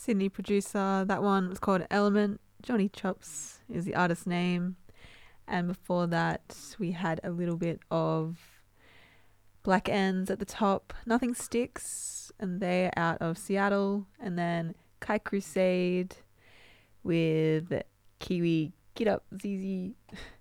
Sydney producer. That one was called Element. Johnny Chops is the artist's name. And before that, we had a little bit of Black Ends at the top. Nothing Sticks, and they're out of Seattle. And then Kai Crusade with Kiwi Get Up ZZ.